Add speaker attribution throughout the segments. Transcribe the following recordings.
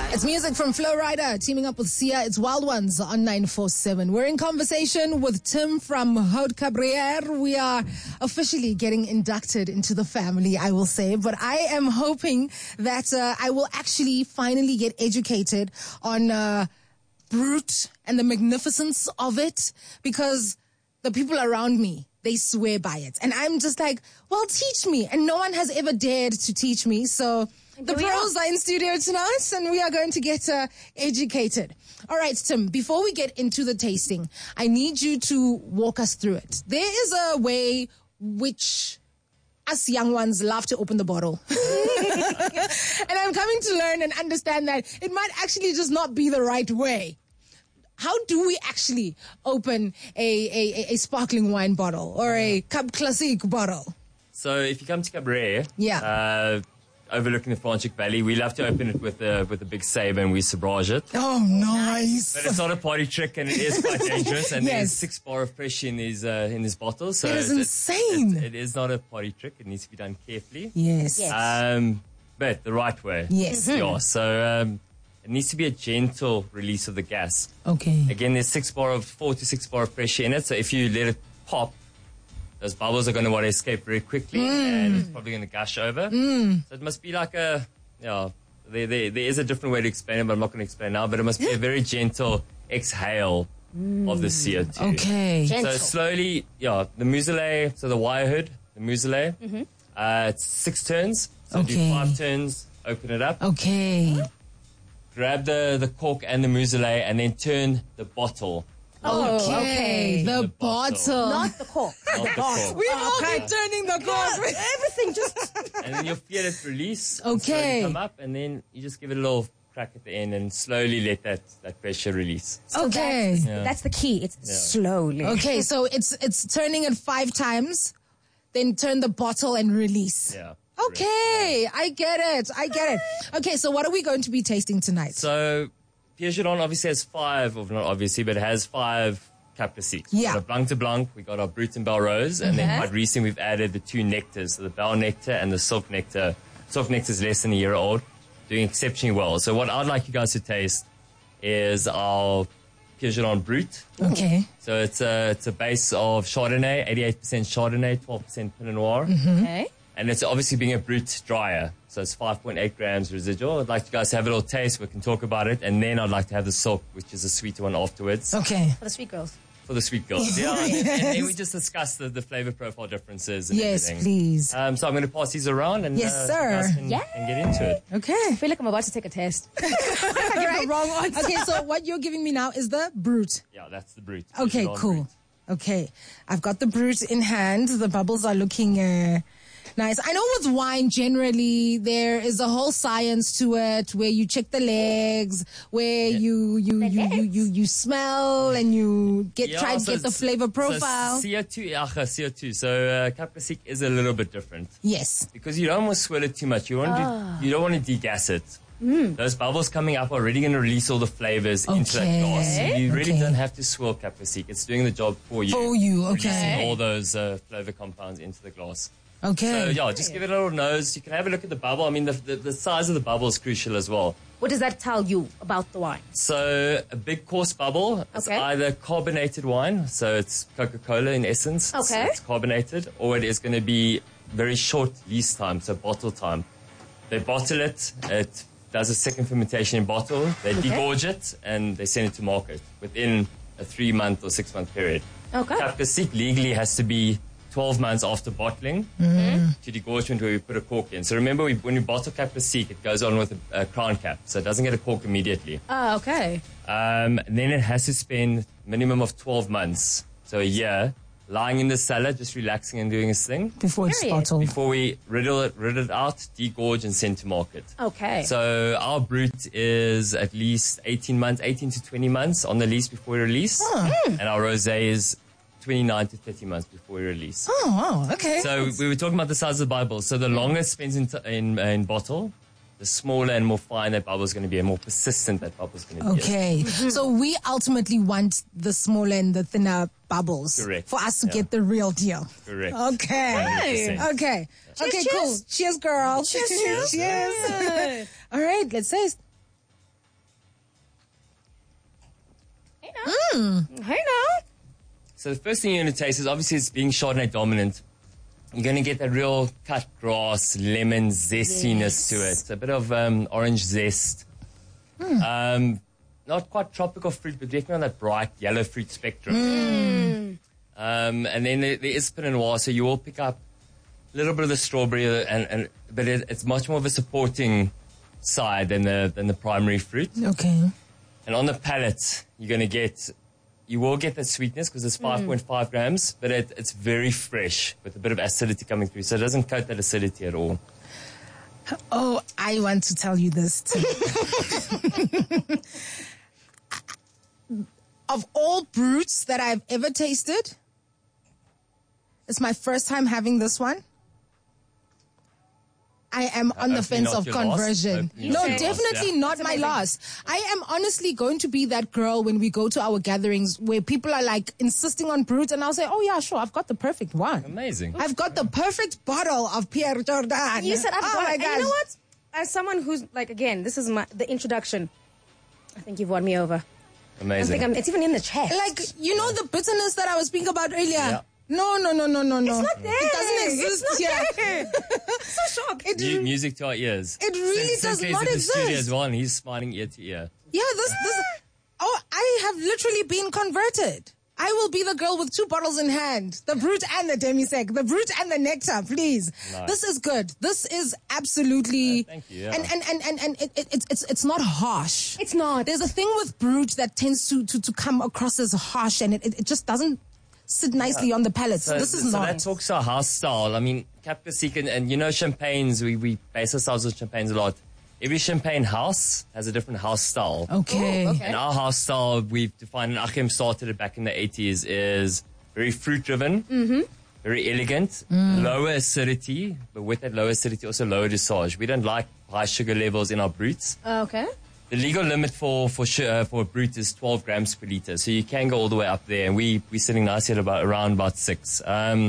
Speaker 1: It's music from Flo Rida teaming up with Sia. It's Wild Ones on 947. We're in conversation with Tim from Haute Cabrera. We are officially getting inducted into the family, I will say. But I am hoping that I will actually finally get educated on Brut and the magnificence of it, because the people around me, they swear by it. And I'm just like, well, teach me. And no one has ever dared to teach me. So the pros are in studio tonight, and we are going to get educated. All right, Tim, before we get into the tasting, I need you to walk us through it. There is a way which us young ones love to open the bottle. And I'm coming to learn and understand that it might actually just not be the right way. How do we actually open a sparkling wine bottle or a Cab Classique bottle?
Speaker 2: So if you come to Cabrera, overlooking the Franschhoek Valley, we love to open it with a big sabre, and we sabrage it.
Speaker 1: Oh, nice.
Speaker 2: But it's not a party trick, and it is quite dangerous. And there's 6 bar of fresh in his bottle. So
Speaker 1: that is insane.
Speaker 2: It is not a party trick. It needs to be done carefully.
Speaker 1: Yes.
Speaker 2: But the right way.
Speaker 1: Yes.
Speaker 2: Yeah. So it needs to be a gentle release of the gas.
Speaker 1: Okay.
Speaker 2: Again, there's 4 to 6 bar of pressure in it. So if you let it pop, those bubbles are going to want to escape very quickly, and it's probably going to gush over. So it must be like there is a different way to explain it, but I'm not going to explain now. But it must be a very gentle exhale of the CO2.
Speaker 1: Okay.
Speaker 2: So slowly, the muselet, so the wire hood, the muselet, it's 6 turns. So do 5 turns, open it up.
Speaker 1: Okay.
Speaker 2: Grab the cork and the muselet, and then turn the bottle.
Speaker 1: Okay. The bottle.
Speaker 3: Not the cork.
Speaker 2: Not the cork.
Speaker 1: We've all been turning the cork.
Speaker 3: Everything just...
Speaker 2: And then you'll feel it release.
Speaker 1: Okay.
Speaker 2: Come up, and then you just give it a little crack at the end and slowly let that pressure release.
Speaker 3: So
Speaker 1: okay.
Speaker 3: That's the key. It's slowly.
Speaker 1: Okay, so it's turning it 5 times, then turn the bottle and release.
Speaker 2: Yeah.
Speaker 1: Okay, I get it. Okay, so what are we going to be tasting tonight?
Speaker 2: So, Pierre Giron obviously has 5, or not obviously, but it has 5 Cab Classiques.
Speaker 1: Yeah.
Speaker 2: We got a Blanc de Blanc, we got our Brut and Belle Rose, and then quite recently we've added the 2 nectars, so the Belle Nectar and the Silk Nectar. Silk Nectar is less than a year old, doing exceptionally well. So what I'd like you guys to taste is our Pierre Giron Brut.
Speaker 1: Okay.
Speaker 2: So it's a base of Chardonnay, 88% Chardonnay, 12% Pinot Noir.
Speaker 3: Okay.
Speaker 2: And it's obviously being a Brut drier. So it's 5.8 grams residual. I'd like you guys to have a little taste. We can talk about it. And then I'd like to have the Silk, which is a sweeter one afterwards.
Speaker 1: Okay.
Speaker 3: For the sweet girls.
Speaker 2: For the sweet girls. Yeah. And then we just discuss the flavor profile differences and
Speaker 1: yes,
Speaker 2: everything.
Speaker 1: Please.
Speaker 2: So I'm going to pass these around and
Speaker 1: yes, sir.
Speaker 2: you guys can get into it.
Speaker 1: Okay.
Speaker 3: I feel like I'm about to take a test. I get the wrong answer.
Speaker 1: Okay, so what you're giving me now is the Brut.
Speaker 2: Yeah, that's the Brut.
Speaker 1: Okay, cool.
Speaker 2: Brut.
Speaker 1: Okay. I've got the Brut in hand. The bubbles are looking nice. I know with wine, generally, there is a whole science to it where you check the legs, where you smell and you try to get the flavor profile.
Speaker 2: So CO2. So Cab Classique is a little bit different.
Speaker 1: Yes.
Speaker 2: Because you don't want to swirl it too much. You don't want to degas it. Those bubbles coming up are already going to release all the flavors into that glass. So you really don't have to swirl Cab Classique. It's doing the job for you. Releasing all those flavor compounds into the glass.
Speaker 1: Okay.
Speaker 2: So just give it a little nose. You can have a look at the bubble. I mean, the size of the bubble is crucial as well.
Speaker 3: What does that tell you about the wine?
Speaker 2: So a big coarse bubble. It's either carbonated wine, so it's Coca-Cola in essence.
Speaker 3: Okay.
Speaker 2: So it's carbonated, or it is going to be very short lease time, so bottle time. They bottle it. It does a second fermentation in bottle. They degorge it, and they send it to market within a 3-month or 6-month period.
Speaker 3: Okay.
Speaker 2: Cab Classique legally has to be 12 months after bottling to degorgement, where we put a cork in. So remember, when we bottle Cab Classique, it goes on with a crown cap, so it doesn't get a cork immediately.
Speaker 3: Oh, okay.
Speaker 2: And then it has to spend minimum of 12 months, so a year, lying in the cellar, just relaxing and doing its thing.
Speaker 1: Before it's bottled.
Speaker 2: Before we rid it out, degorge and send to market.
Speaker 3: Okay.
Speaker 2: So our Brut is at least 18 to 20 months on the lease before we release. And our Rosé is 29 to 30 months before we release.
Speaker 1: Oh, wow. Okay.
Speaker 2: So we were talking about the size of the bubble. So the longer it spends in bottle, the smaller and more fine that bubble is going to be, and more persistent that bubble is going to be.
Speaker 1: Okay. So we ultimately want the smaller and the thinner bubbles.
Speaker 2: Correct.
Speaker 1: For us to get the real deal.
Speaker 2: Correct.
Speaker 1: Okay.
Speaker 2: 100%.
Speaker 1: Okay.
Speaker 3: Cheers,
Speaker 1: Okay,
Speaker 3: cheers.
Speaker 1: cool. Cheers, girl.
Speaker 3: Cheers.
Speaker 1: Cheers. All right, let's taste.
Speaker 3: Hey now.
Speaker 2: So the first thing you're going to taste is obviously it's being Chardonnay dominant. You're going to get that real cut grass, lemon zestiness to it. A bit of orange zest. Not quite tropical fruit, but definitely on that bright yellow fruit spectrum. And then there is Pinot Noir, so you will pick up a little bit of the strawberry, but it's much more of a supporting side than the primary fruit.
Speaker 1: Okay.
Speaker 2: And on the palate, you will get that sweetness because it's 5.5 grams, but it's very fresh with a bit of acidity coming through. So it doesn't coat that acidity at all.
Speaker 1: Oh, I want to tell you this too. Of all brutes that I've ever tasted, it's my first time having this one. I am on the fence of conversion. No, definitely not my last. I am honestly going to be that girl when we go to our gatherings where people are like insisting on brut, and I'll say, oh yeah, sure, I've got the perfect one.
Speaker 2: Amazing.
Speaker 1: I've got the perfect bottle of Pierre Jordan.
Speaker 3: You said I've got
Speaker 1: my
Speaker 3: it. And
Speaker 1: gosh.
Speaker 3: you know what? As someone who's like, again, this is the introduction. I think you've won me over.
Speaker 2: Amazing.
Speaker 3: It's even in the chat.
Speaker 1: Like, you know the bitterness that I was speaking about earlier?
Speaker 2: Yeah.
Speaker 1: No.
Speaker 3: It's not there.
Speaker 1: It doesn't exist
Speaker 3: It's not
Speaker 1: here.
Speaker 3: there. So shocked.
Speaker 2: Music to our ears.
Speaker 1: It really does
Speaker 2: Since
Speaker 1: not
Speaker 2: in the studio
Speaker 1: exist.
Speaker 2: as well, and he's smiling ear to ear.
Speaker 1: Yeah, this. Oh, I have literally been converted. I will be the girl with 2 bottles in hand. The brut and the demi-sec. The brut and the nectar, please.
Speaker 2: Nice.
Speaker 1: This is good. This is absolutely...
Speaker 2: Thank you, yeah.
Speaker 1: And it's not harsh.
Speaker 3: It's not.
Speaker 1: There's a thing with brut that tends to come across as harsh, and it just doesn't sit nicely on the palate. This is
Speaker 2: so
Speaker 1: not.
Speaker 2: that talks to our house style. I mean, Cap Classique and you know champagnes, we base ourselves on champagnes a lot. Every champagne house has a different house style.
Speaker 1: Okay.
Speaker 3: Ooh, okay.
Speaker 2: And our house style, we've defined, and Achim started it back in the 80s, is very fruit-driven, very elegant, lower acidity, but with that lower acidity, also lower dosage. We don't like high sugar levels in our brutes.
Speaker 3: Okay.
Speaker 2: The legal limit for a brut is 12 grams per liter, so you can go all the way up there, and we're sitting nicely at around about 6.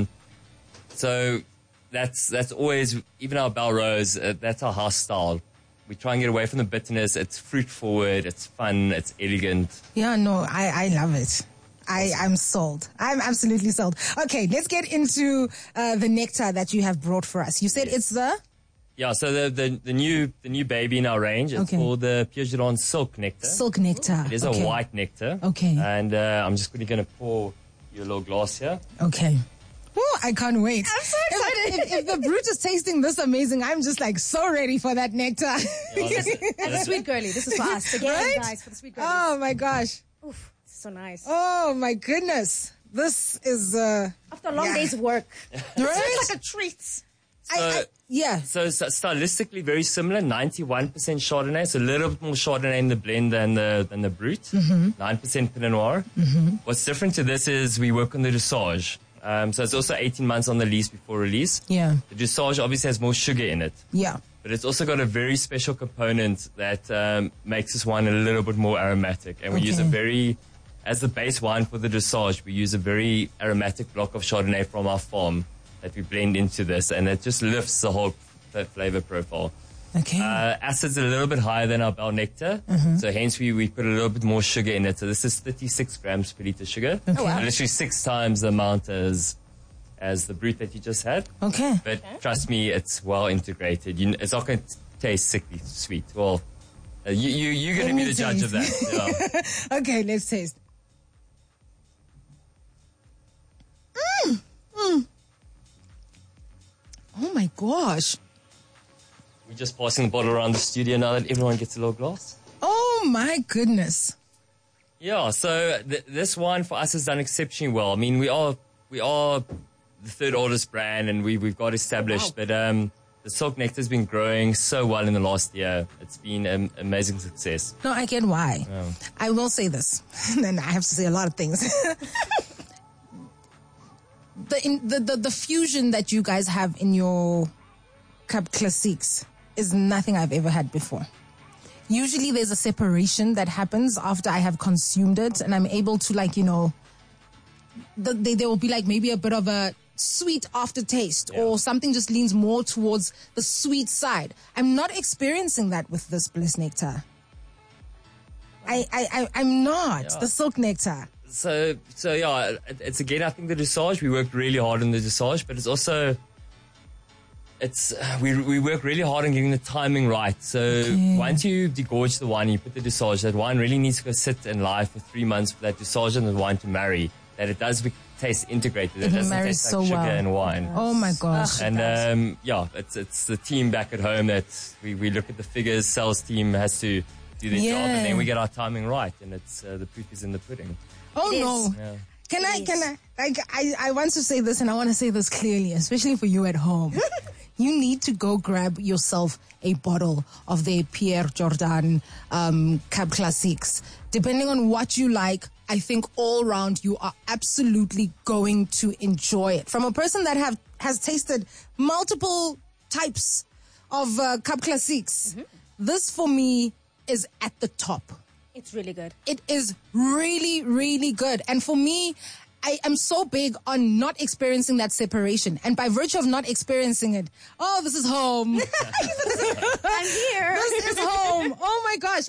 Speaker 2: So that's always, even our Belrose, that's our house style. We try and get away from the bitterness. It's fruit forward, it's fun, it's elegant.
Speaker 1: Yeah, no, I love it. I'm sold. I'm absolutely sold. Okay, let's get into the nectar that you have brought for us. You said it's the...
Speaker 2: Yeah, so the new baby in our range, it's called the Pierre Jordan Silk Nectar.
Speaker 1: Silk nectar.
Speaker 2: It is a white nectar.
Speaker 1: Okay.
Speaker 2: And I'm just quickly going to pour you a little glass here.
Speaker 1: Okay. Oh, I can't wait.
Speaker 3: I'm so excited.
Speaker 1: If the brute is tasting this amazing, I'm just like so ready for that nectar.
Speaker 3: And the sweet girly. This is for us. Again,
Speaker 1: Right?
Speaker 3: guys, for the sweet girly.
Speaker 1: Oh my gosh.
Speaker 3: Oof, this is so nice.
Speaker 1: Oh my goodness. This is
Speaker 3: After a long day's work.
Speaker 1: right?
Speaker 3: It's like a treat.
Speaker 1: Yeah.
Speaker 2: So stylistically very similar, 91% Chardonnay, so a little bit more Chardonnay in the blend than the Brut, 9% Pinot Noir. What's different to this is we work on the dosage. So it's also 18 months on the lease before release.
Speaker 1: Yeah.
Speaker 2: The dosage obviously has more sugar in it,
Speaker 1: Yeah.
Speaker 2: but it's also got a very special component that makes this wine a little bit more aromatic. And we use as the base wine for the dosage, we use a very aromatic block of Chardonnay from our farm that we blend into this, and it just lifts the whole flavor profile.
Speaker 1: Okay.
Speaker 2: Acid's a little bit higher than our Bell Nectar, so hence we put a little bit more sugar in it. So this is 36 grams per liter sugar.
Speaker 1: Okay.
Speaker 2: So literally 6 times the amount as the Brut that you just had.
Speaker 1: Okay.
Speaker 2: But trust me, it's well integrated. It's not going to taste sickly sweet. Well, you're going to be the judge of that. Yeah.
Speaker 1: Okay, let's taste. Oh my gosh.
Speaker 2: We're just passing the bottle around the studio now that everyone gets a little glass.
Speaker 1: Oh my goodness.
Speaker 2: Yeah, so this wine for us has done exceptionally well. I mean, we are the third oldest brand, and we've got established. But the Silk Nectar has been growing so well in the last year. It's been an amazing success.
Speaker 1: No, I get why. I will say this, and I have to say a lot of things. The fusion that you guys have in your Cap Classiques is nothing I've ever had before. Usually there's a separation that happens after I have consumed it, and I'm able to, like, you know, there will be like maybe a bit of a sweet aftertaste, or something just leans more towards the sweet side. I'm not experiencing that with this Bliss Nectar. I'm not. The silk nectar.
Speaker 2: So yeah, it's again, I think the dressage, we worked really hard on the dressage, but it's also, we work really hard on getting the timing right. So once you degorge the wine, you put the dressage, that wine really needs to go sit and lie for 3 months for that dressage and the wine to marry, that it does taste integrated. It doesn't taste like sugar and wine.
Speaker 1: Oh my gosh.
Speaker 2: And it's the team back at home that we look at the figures, sales team has to do their job, and then we get our timing right, and it's the proof is in the pudding.
Speaker 1: Oh no.
Speaker 2: Yeah.
Speaker 1: Can I want to say this, and I want to say this clearly, especially for you at home. You need to go grab yourself a bottle of the Pierre Jordan Cab Classiques. Depending on what you like, I think all round you are absolutely going to enjoy it. From a person that has tasted multiple types of Cab Classiques, this for me is at the top.
Speaker 3: It's really good.
Speaker 1: It is really, really good. And for me, I am so big on not experiencing that separation. And by virtue of not experiencing it, this is home.
Speaker 3: I'm here.
Speaker 1: This is home. Oh my gosh.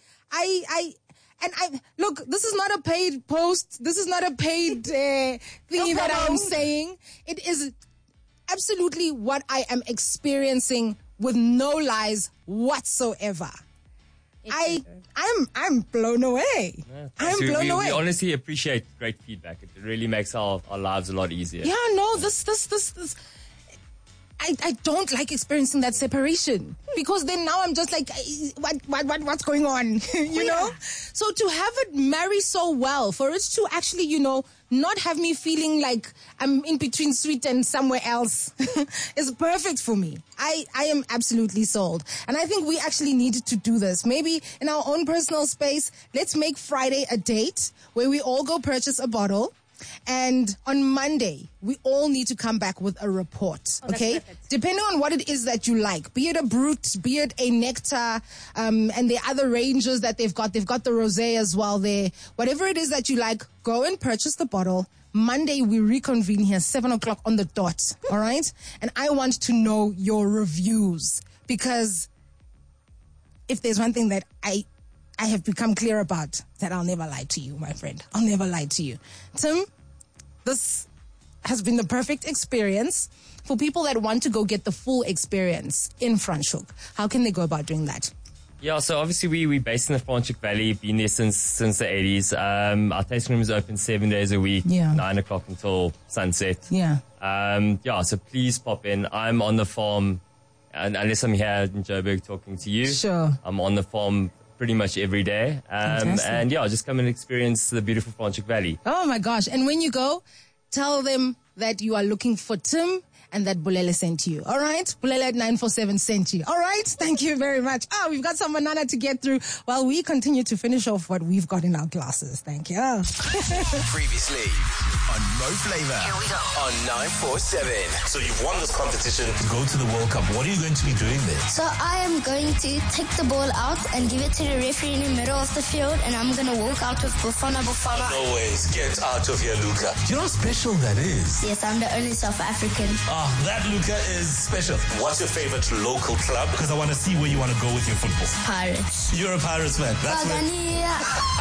Speaker 1: Look, this is not a paid post. This is not a paid thingy that I'm saying. It is absolutely what I am experiencing with no lies whatsoever. I'm blown away.
Speaker 2: Yeah,
Speaker 1: I'm blown away.
Speaker 2: We honestly appreciate great feedback. It really makes our lives a lot easier.
Speaker 1: Yeah, no, this. I don't like experiencing that separation, because then now I'm just like, what's going on? you know? So to have it marry so well, for it to actually, not have me feeling like I'm in between sweet and somewhere else is perfect for me. I am absolutely sold. And I think we actually need to do this. Maybe in our own personal space, let's make Friday a date where we all go purchase a bottle. And on Monday, we all need to come back with a report, okay? Depending on what it is that you like, be it a brut, be it a nectar, and the other ranges that they've got the rosé as well there. Whatever it is that you like, go and purchase the bottle. Monday, we reconvene here, 7:00 on the dot, all right? And I want to know your reviews, because if there's one thing that I have become clear about, that I'll never lie to you, my friend. I'll never lie to you. Tim, this has been the perfect experience for people that want to go get the full experience in Franschhoek. How can they go about doing that?
Speaker 2: Yeah, so obviously we're based in the Franschhoek Valley, been there since the 80s. Our tasting room is open 7 days a week, 9:00 until sunset.
Speaker 1: Yeah.
Speaker 2: So please pop in. I'm on the farm, and unless I'm here in Joburg talking to you.
Speaker 1: Sure.
Speaker 2: I'm on the farm pretty much every day. And just come and experience the beautiful Franschhoek Valley.
Speaker 1: Oh my gosh. And when you go, tell them that you are looking for Tim and that Bulele sent you. All right? Bulele at 947 sent you. All right? Thank you very much. We've got some banana to get through while we continue to finish off what we've got in our glasses. Thank you.
Speaker 4: Previously on Mo Flava. Here we go. On 947.
Speaker 5: So you've won this competition to go to the World Cup. What are you going to be doing there?
Speaker 6: So I am going to take the ball out and give it to the referee in the middle of the field, and I'm going to walk out with Bafana.
Speaker 5: No ways. Get out of here, Luca. Do you know how special that is?
Speaker 6: Yes, I'm the only South African.
Speaker 5: That Luca is special. What's your favorite local club? Because I want to see where you want to go with your football.
Speaker 6: Pirates.
Speaker 5: You're a Pirates fan. That's
Speaker 6: Tanzania.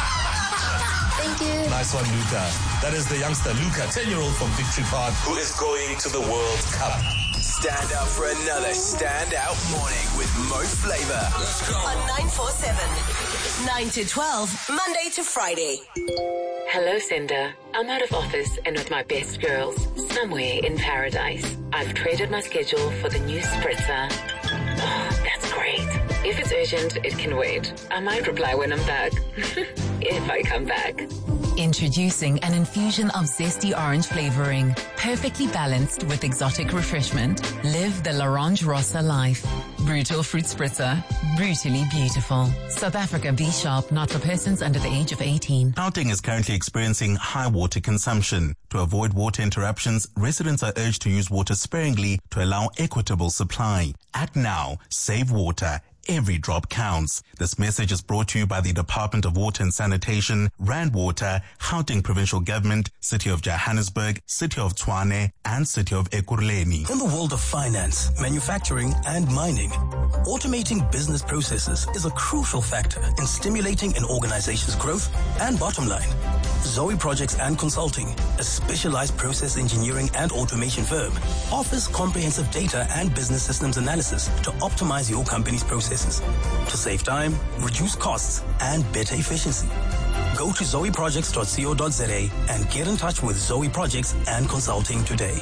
Speaker 6: Thank you.
Speaker 5: Nice one, Luca. That is the youngster, Luca, 10-year-old from Victory Park, who is going to the World Cup.
Speaker 4: Stand up for another standout morning with Mo Flava.
Speaker 7: Let's go. On 947. 9 to 12, Monday to Friday.
Speaker 8: Hello, Cinder. I'm out of office and with my best girls, somewhere in paradise. I've traded my schedule for the new spritzer. Oh, that's great. If it's urgent, it can wait. I might reply when I'm back. If I come back.
Speaker 9: Introducing an infusion of zesty orange flavoring, perfectly balanced with exotic refreshment. Live the L'Orange Rossa life. Brutal fruit spritzer, brutally beautiful. South Africa, be sharp, not for persons under the age of 18.
Speaker 10: Gauteng is currently experiencing high water consumption. To avoid water interruptions, residents are urged to use water sparingly to allow equitable supply. Act now, save water. every drop counts. This message is brought to you by the Department of Water and Sanitation, Rand Water, Gauteng Provincial Government, City of Johannesburg, City of Tshwane, and City of Ekurhuleni.
Speaker 11: In the world of finance, manufacturing, and mining, automating business processes is a crucial factor in stimulating an organization's growth and bottom line. Zoe Projects and Consulting, a specialized process engineering and automation firm, offers comprehensive data and business systems analysis to optimize your company's processes to save time, reduce costs, and better efficiency. Go to zoeprojects.co.za and get in touch with Zoe Projects and Consulting today.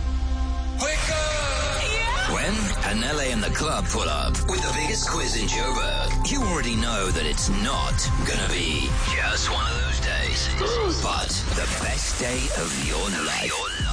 Speaker 12: When Anele and the club pull up with the biggest quiz in Joburg, you already know that it's not gonna be just one of those days, but the best day of your life.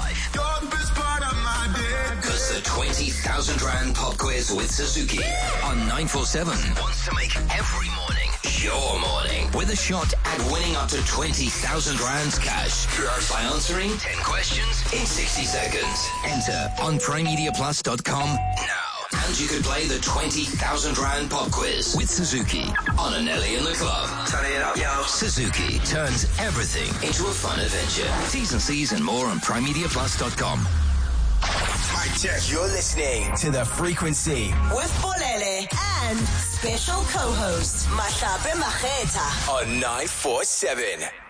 Speaker 12: Because the 20,000 Rand pop quiz with Suzuki on 947 wants to make every morning your morning with a shot at winning up to 20,000 Rands cash by answering 10 questions in 60 seconds. Enter on primemediaplus.com now. And you could play the 20,000 Rand pop quiz with Suzuki on Anele in the club. Turn it up, yo. Suzuki turns everything into a fun adventure. T's and C's and more on primemediaplus.com.
Speaker 4: You're listening to The Frequency
Speaker 7: with Bolele and special co-host Mahlape Mageta
Speaker 4: on 947.